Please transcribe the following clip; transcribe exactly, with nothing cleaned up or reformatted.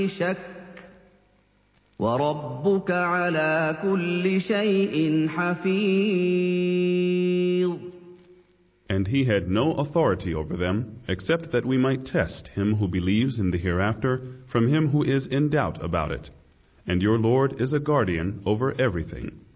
شك وربك على كل شيء حفيظ. And he had no authority over them, except that we might test him who believes in the hereafter from him who is in doubt about it. And your Lord is a guardian over everything.